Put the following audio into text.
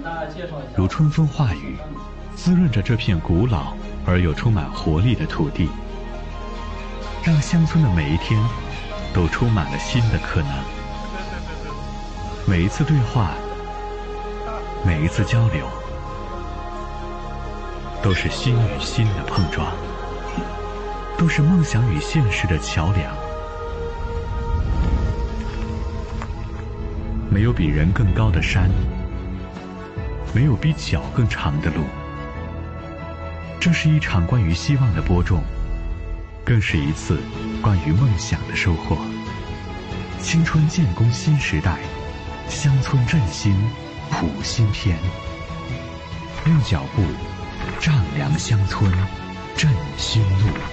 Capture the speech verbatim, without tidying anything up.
如春风化雨，滋润着这片古老而又充满活力的土地，让乡村的每一天都充满了新的可能。每一次对话，每一次交流，都是心与心的碰撞，都是梦想与现实的桥梁。没有比人更高的山，没有比脚更长的路。这是一场关于希望的播种，更是一次关于梦想的收获。青春建功新时代，乡村振兴谱新篇。用脚步丈量乡村，振新路。